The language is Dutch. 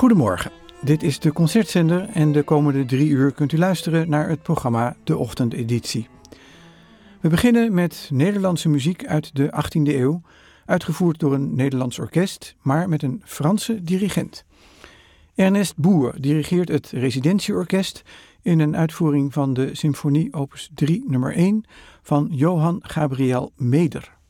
Goedemorgen, dit is de Concertzender en de komende 3 uur kunt u luisteren naar het programma De Ochtendeditie. We beginnen met Nederlandse muziek uit de 18e eeuw, uitgevoerd door een Nederlands orkest, maar met een Franse dirigent. Ernest Boer dirigeert het Residentieorkest in een uitvoering van de symfonie opus 3 nummer 1 van Johann Gabriel Meder.